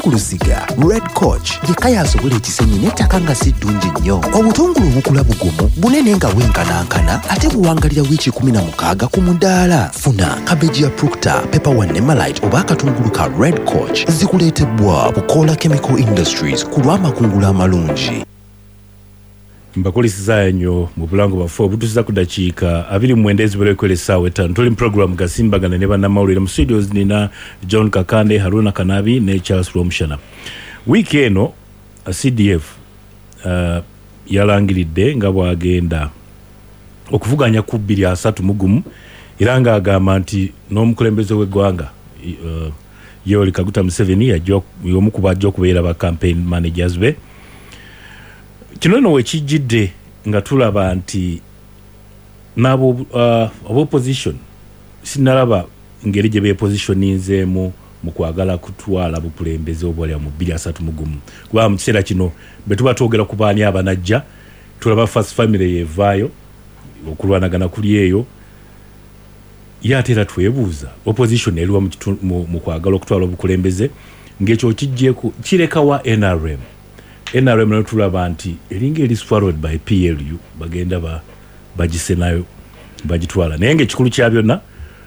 ku luziga. Red Coach yekka asobola ekisenyi n'ettaka nga si ddungi nnyo. Obutungulu obukula bugumu bunene nga bwenkanankana ate buwangalira wiiki 16 ku mudaala. Funa kabeji ya Proctor, Pepper One ne Malite oba akatungulu ka Red Coach zikuleetebwa Bukola Chemical Industries ku lw'amakungula amalungi. Mbakulisiza nnyo mu bulango bafo obutuusiza ku dakiika 29 eziberekwera essaawa 5 tuli mu program gasimbagana ne bannamawulire mu studios nina John Kakande, Haruna Kanabi ne Charles Romshana. Wiiki eno CDF yalangiridde nga bwagenda okuvuganya ku 230 era nga agamba nti n'omukulembeze w'eggwanga Yoweri Kaguta Museveni yajja omu ku bajja okubeera ba campaign managers be. Kino no wekijjidde nga tulaba nti nabo opposition sinalaba ngeri gye bepositioninzeemu mu kwagala kutwala bukulembeze obwali mu 230 kuba mu kiseera kino be tuba twogera ku baani abanajja tulaba First Family yevaayo okulwanagana kuli eyo yatera twebuuza opposition eriwa mu kwagala okutwala obukulembeze ng'ekyo kijjeeko kirekawa NRM no tulaba nti eringa eri swallowed by PLU bagenda bagise nayo bagitwala naye ng'ekikulu kya byonna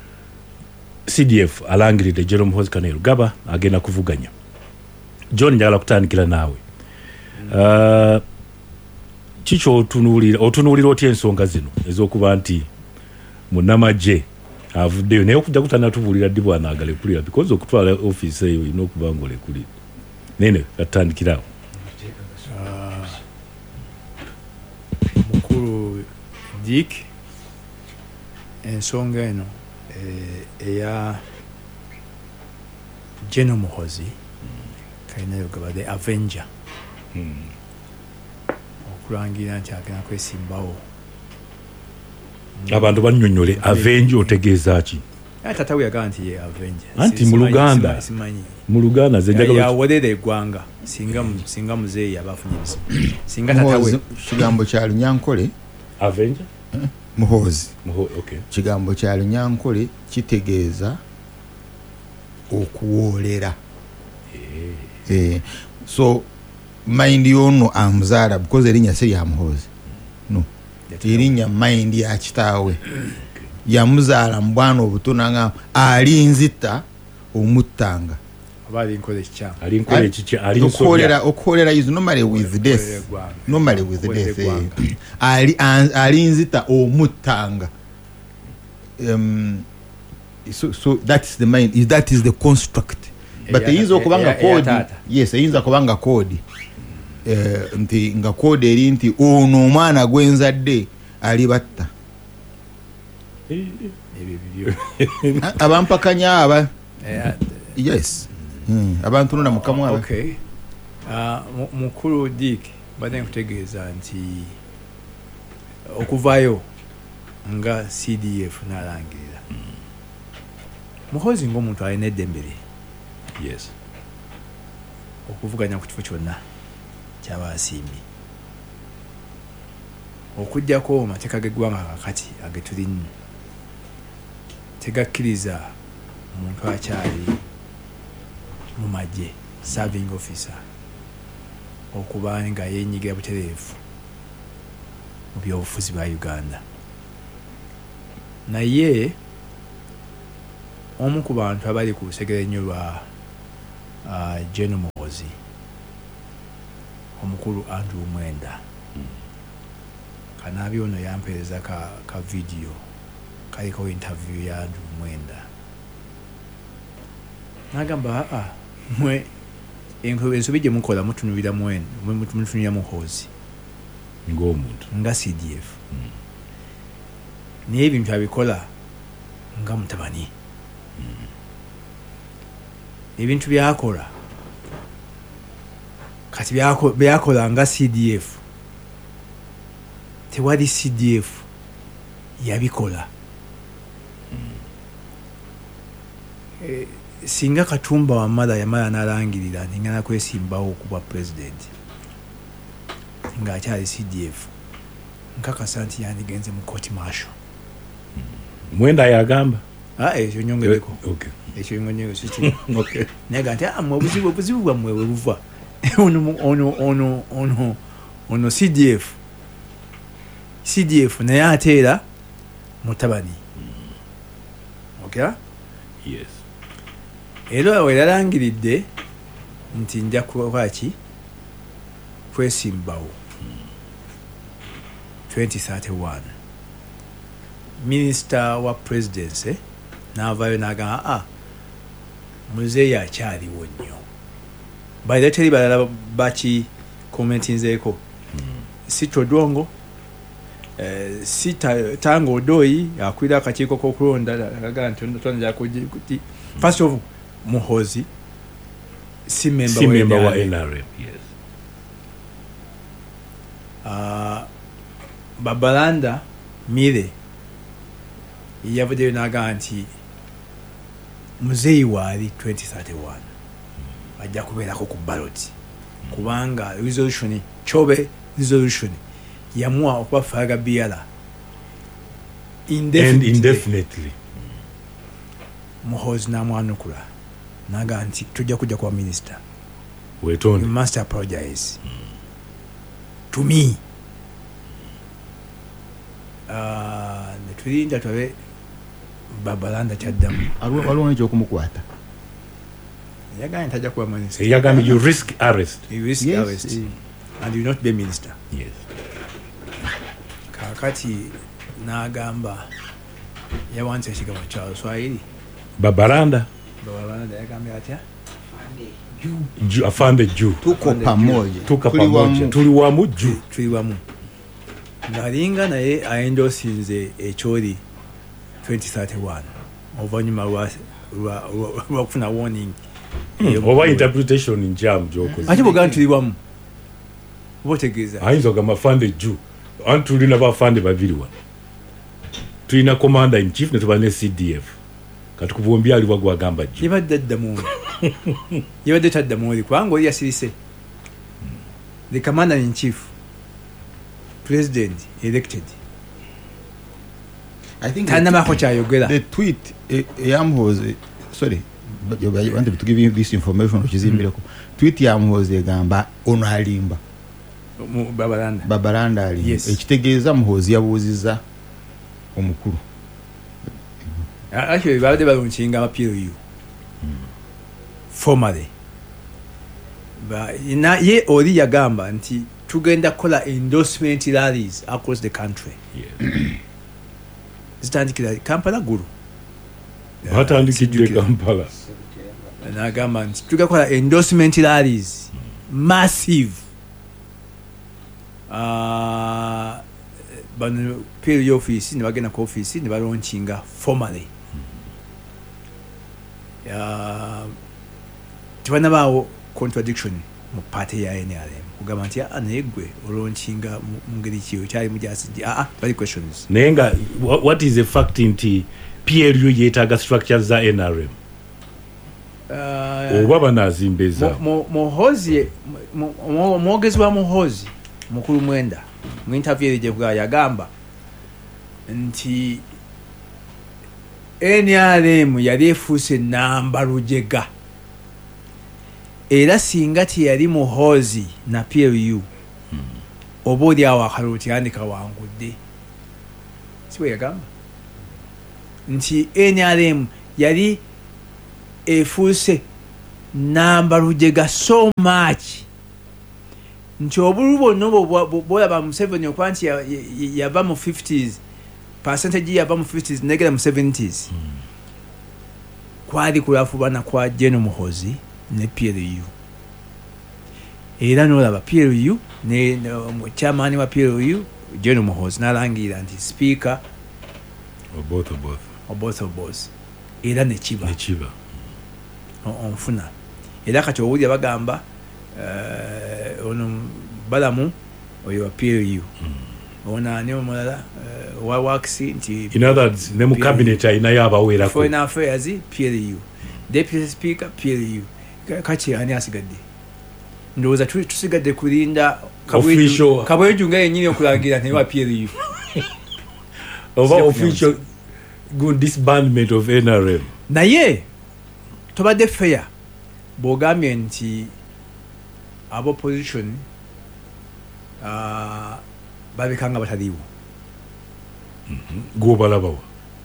CDF alangiride Jerome Hose Kanero gaba agenda kuvuganya. John njagala kutandikira naawe kicho otunuulira otya ensonga zino ez'okuba nti munnamagye avuddeyo naye okujja kutanatubuulira ddi bw'anaagala ekulira because okutwala office eyo olina okuba nga olekulira nene katandikirawo. Mukulu Dick ensonga eno eya General Muhoozi kalinayo gaba the Avenger okulangira nti agenda kwesimbawo abantu bannyonnyole Avenger otegeeza ki? Tata we yagamba nti ye Avenger anti mu Luganda zenjaga yawolera eggwanga singa muzeeyi abafunye ebisimu singa tata we kigambo kya Lunyankole Avenger Muhoozi okay. Kigambo kya Lunyankole kitegeeza okuwoolera so mind yono amuzaala because erinnya si lya Muhoozi no erinnya mind ya kitaawe yamuzaala mu bwana obutono nga alinzita omuttanga abali nkole kya okukolera is normally with death alinzita omuttanga so that's the mind that is the construct but eyinza okubanga code yes eyinza kubanga code nti nga code eri nti ono omwana gwenzadde alibatta abampakanya aba yes abantu nuna mukamu aba okay mukulu Dick bade nkutegeeza nti okuvayo nga CDF nalangirira Muhoozi ng'omuntu alina eddembere yes okuvuganya ku kifo kyonna ky'abasimbi okujjako amateeka g'eggwanga kakati agetulina tegakkiriza omuntu akyali mu magye serving officer okuba nga yeenyigira butereevu mu byobufuzi bwa Uganda. Naye omu ku bantu abali ku lusegere nnyo lwa General Muhoozi omukulu Andrew Mwenda kanaabi ono yampeereza ka video kaliko interview ya Andrew Mwenda nagamba mwe ensobi gye mukola mutunulira mutunulira Muhoozi ng'omuntu nga CDF naye ebintu abikola nga mutabani ebintu byakola kati byakola nga CDF tewali CDF yabikola singa Katumba Wamala yamala n'alangirira nti ngana kwesimbawo okuba president ng'akyali CDF nkakasa nti yandigenze mu court martial. Mwenda yagamba ekyo nyongereko Okay. ekyo nyongereko siki Okay. naga nti mwe obuzibu bwammwe we buva ono CDF naye ate era mutabani okay Yes. era weralangiridde nti nja kwaki kwesimbawo 2031 minisita wa presidency n'avaayo n'agamba muzeeyi akyaliwo nnyo baira teri balala baki commentinzeeko si Todongo si Tango Odoyi akwira akakiiko k'okulonda agaga nti tonja kuti first of Muhoozi si member wa NRM. Yes. Babalanda Mire yavuddeyo n'agamba nti muzeeyi waali 2031 ajja kubeerako ku ballot kubanga Chobe resolution yamuwa okuba Faaga Biala indefinitely. Muhoozi n'amwanukula n'agamba nti tujja kujja kuba minister. Wetonde. You must apologize to me. Netulinda twabe Babalanda kyaddamu waliwo nekyokumukwata yagambye ntajja kuba minister. Yagambye you risk arrest. You risk Yes. arrest and you not be minister. Yes. Kakati n'agamba yawanze ekigambo kya Luswayiri. Babalanda Babalanda yagambye atya afande juu tuko pamoja tuli wamu juu tuli wamu ng'alinga naye aendosinze ekyoli 2031 oluvannyuma lwakufuna warning oba interpretation njamu gyokoze ate bwogamba tuli wamu oba otegeeza ayinza ogamba afande juu anti tulina bafande babiri wa tulina commander in chief ne tuba ne CDF kati kubombi aliwa gwagamba juu yabadde addamu yabadde taddamu oli kubanga oli yasirise the commander in chief president elected tanamako kyayogera. the tweet yamuhoozi sorry but you want to give you this information okizimbileko tweet yamuhoozi egamba ono alimba Babalanda alimba Yes. ekitegeeza Muhoozi yabuuziza omukulu actually babadde balunkinga aba PLU formally ye oli yagamba nti tugenda kukola endorsement rallies across the country. Yes. Zitandikira Kampala gulu batandikidde Kampala n'agamba nti tugenda kukola endorsement rallies massive bano PLU office ne bagenda ku office ne balonkinga formally tibanabaawo contradiction mu party ya NRM kugamba nti naye gwe olonkinga mu ngeri ki okyali mujasiji bali questions naye nga what is the fact nti PLU yeetaaga structures za NRM oba banazimbeza Muhoozi omwogezi wa Muhoozi mukulu Mwenda mu interview gye bwa yagamba nti NRM yali efuuse namba lujega era singa teyali Muhoozi na PLU oba oli awo akalulu tiyandika wangudde siwe yagamba nti NRM yali efuuse namba lujega so much nti obulu bonna bwolaba Museveni okuba nti yava mu 50s percentage yava mu 50s negera mu 70s kwali kulafubana kwa General Muhoozi ne PLU era n'olaba PLU ne chairman wa PLU General Muhoozi n'alangira nti speaker both era nekiba onfuna era kati owulya bagamba ono Balamu oyo wa PLU ona ne omulala wa Waxi nti in other words ne mu cabinet ayinayo abaweerako foreign affairs PLU deputy speaker PLU kati ani asigadde ndowooza tusigadde kulinda Kabweju nga yennyini okulangira naye wa PLU oba official good disbandment of NRM. naye tobadde fair bw'ogambye nti abopposition babekanga bataliiwo. Gwobalabawa.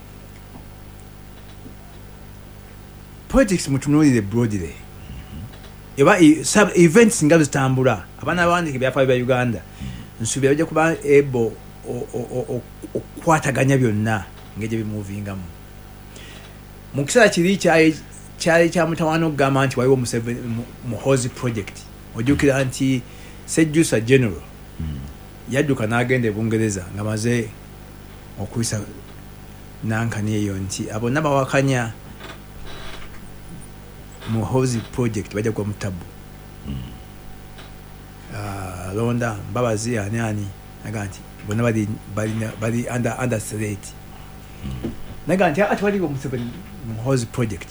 Politics mutunuulire broadly. Eba events nga zitambula abaana abawandika ebyafaayo bya Uganda nsuubira bajja kuba able okukwataganya byonna ng'egye bimuvingamu. Mu kiseera kiri kyali kya mutawaana okugamba nti waliwo Muhoozi project. Ojjukira nti Sejjusa General yadduka n'agenda e Bungereza nga maze okuyisa nankani eyo nti abonna bawakanya Muhoozi project bajja kuba mutabu. Londa Mbabazi ani naga nti bonna bali under threat. Naga nti ati waliwo Muhoozi project.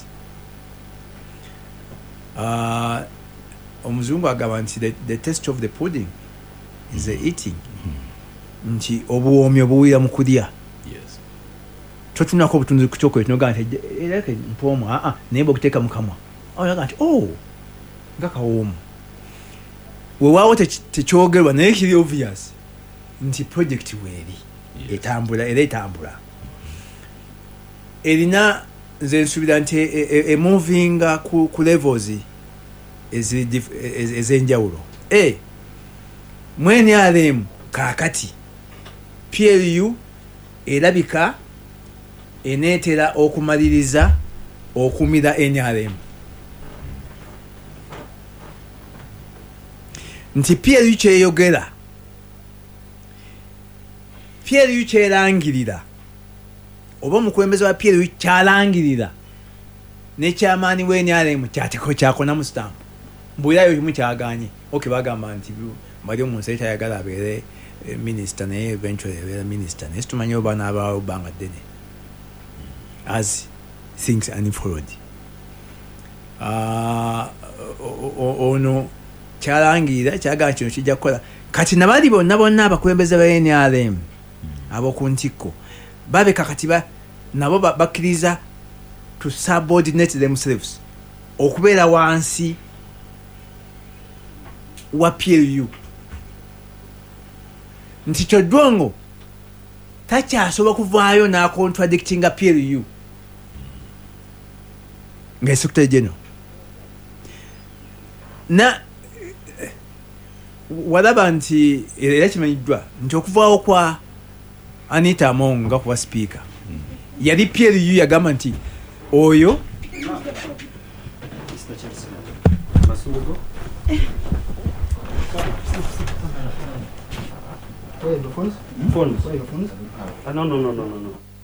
Omuzungu agamba nti the taste of the pudding is the eating. Nti obuwoomi obuwira mu kulya. Yes. Totunako obutunzi ku kyokole noga nti ereke mpoomu naye bw'okuteeka mu kamwa. Naga nti nga kawoomu. Weewaawo tekyogerwa naye kiri obvious nti project weeri etambula era etambula. Erina nze nsuubira nti emovinga ku levels ez'enjawulo. Mu NRM kaakati PLU erabika eneetera okumaliriza okumira NRM. Nti PLU kyeyogera, PLU kyerangirira, oba omukulembeze wa PLU kyalangirira n'ekyamaani w'NRM kyakona mu stamp. Mbwirayo kimu kyaganye. Bagamba nti bali omuntu yali tayagala abeere minisita naye eventually abeera minisita naye situmanyi oba n'abaawo bbanga ddene as things unfollowed. Ono kyalangirira kyagala kino kijja kukola. Kati nabali bonna abakulembeze ba NRM ab'oku ntikko babeka kati nabo bakkiriza to subordinate themselves okubeera wansi wa PLU. Nti Kyodongo takyasobola kuvaayo n'akontradictinga PLU nga Secretary General. Na walaba nti era kimanyiddwa nti okuvaawo kwa Anita Among nga kuba speaker yali PLU yagamba nti oyo Phones? Phones? No.